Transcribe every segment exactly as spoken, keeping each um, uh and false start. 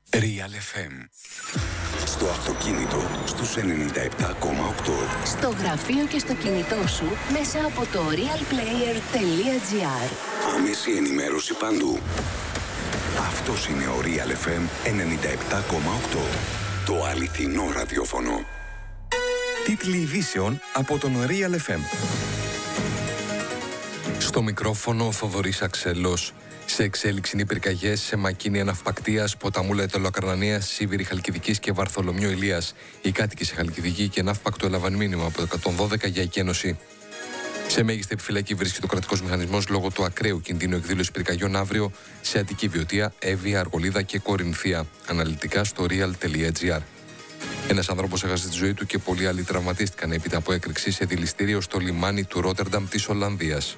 Real εφ εμ. Στο αυτοκίνητο, στους ενενήντα επτά κόμμα οκτώ. Στο γραφείο και στο κινητό σου, μέσα από το realplayer.gr. Άμεση ενημέρωση παντού. Αυτός είναι ο Real εφ εμ ενενήντα επτά κόμμα οκτώ. Το αληθινό ραδιόφωνο. Τίτλοι ειδήσεων από τον Real εφ εμ. Στο μικρόφωνο ο Θοδωρής Αξέλος. Σε εξέλιξη είναι οι πυρκαγιές σε Μακίνια Ναυπακτείας, Ποταμού Ετωλοκαρνανίας, Σίβηρη Χαλκιδικής και Βαρθολομιού Ηλίας. Οι κάτοικοι σε Χαλκιδική και Ναύπακτο έλαβαν μήνυμα από το εκατόν δώδεκα για εκένωση. Σε μέγιστη επιφυλακή βρίσκεται ο κρατικός μηχανισμός λόγω του ακραίου κινδύνου εκδήλωσης πυρκαγιών αύριο σε Αττική Βιωτία, Εύβοια, Αργολίδα και Κορινθία. Αναλυτικά στο real.gr. Ένας άνθρωπος έχασε τη ζωή του και πολλοί άλλοι τραυματίστηκαν έπειτα από έκρηξη σε δηληστήριο στο λιμάνι του Ρότερνταμ της Ολλανδίας.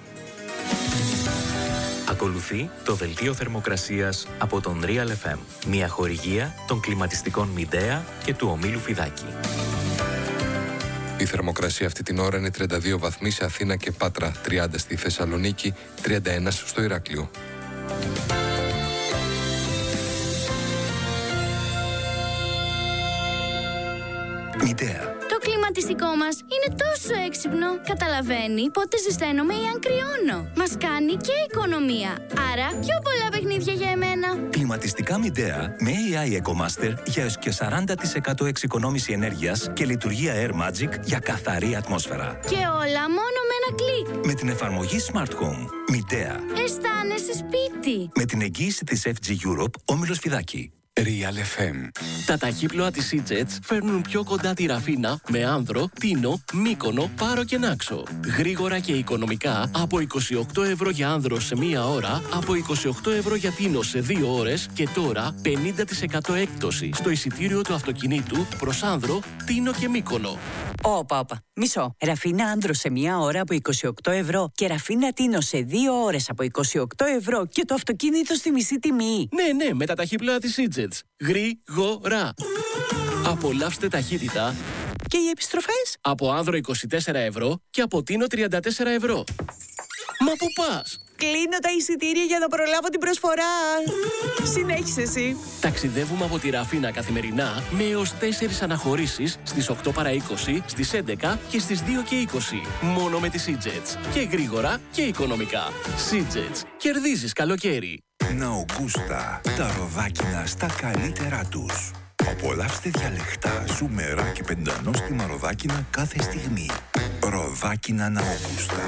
Ακολουθεί το δελτίο θερμοκρασίας από τον Real εφ εμ, μια χορηγία των κλιματιστικών Μιντέα και του ομίλου Φιδάκη. Η θερμοκρασία αυτή την ώρα είναι τριάντα δύο βαθμοί σε Αθήνα και Πάτρα, τριάντα στη Θεσσαλονίκη, τριάντα ένα στο Ηράκλειο. Μιντέα. Το κλιματιστικό μας είναι τόσο έξυπνο. Καταλαβαίνει πότε ζεσταίνομαι ή αν κρυώνω. Μας κάνει και οικονομία. Άρα πιο πολλά παιχνίδια για εμένα. Κλιματιστικά Μιντέα με έι άι EcoMaster για έως και σαράντα τοις εκατό εξοικονόμηση ενέργειας και λειτουργία Air Magic για καθαρή ατμόσφαιρα. Και όλα μόνο με ένα κλικ. Με την εφαρμογή Smart Home. Μιντέα. Αισθάνεσαι σπίτι. Με την εγγύηση της εφ τζι Europe, όμιλος Φιδάκη. Real εφ εμ. Τα ταχύπλοα της Seajets φέρνουν πιο κοντά τη Ραφίνα με Άνδρο, Τίνο, Μύκονο, Πάρο και Νάξο. Γρήγορα και οικονομικά από είκοσι οκτώ ευρώ για Άνδρο σε μία ώρα, από είκοσι οκτώ ευρώ για Τίνο σε δύο ώρες και τώρα πενήντα τοις εκατό έκπτωση στο εισιτήριο του αυτοκινήτου προς Άνδρο, Τίνο και Μύκονο. Όπα, όπα. Μισό. Ραφίνα Άνδρο σε μία ώρα από είκοσι οκτώ ευρώ και Ραφίνα Τίνο σε δύο ώρες από είκοσι οκτώ ευρώ και το αυτοκίνητο στη μισή τιμή. Ναι, ναι, με τα ταχύπλοα της Seajets. Γρήγορα. Απολαύστε ταχύτητα. Και οι επιστροφές? Από Άνδρο είκοσι τέσσερα ευρώ και από Τίνο τριάντα τέσσερα ευρώ. Μα πού πας? Κλείνω τα εισιτήρια για να προλάβω την προσφορά. Συνέχισε εσύ. Ταξιδεύουμε από τη Ραφίνα καθημερινά με έως τέσσερις αναχωρήσεις στις οκτώ παρά είκοσι, στις έντεκα και στις δύο και είκοσι. Μόνο με τη Seajets. Και γρήγορα και οικονομικά. Seajets. Κερδίζεις καλοκαίρι. Ναουγκούστα. Τα ροδάκινα στα καλύτερά τους. Απολαύστε διαλεκτά, ζουμερά και πεντανόστιμα ροδάκινα κάθε στιγμή. Ροδάκινα Ναουγκούστα.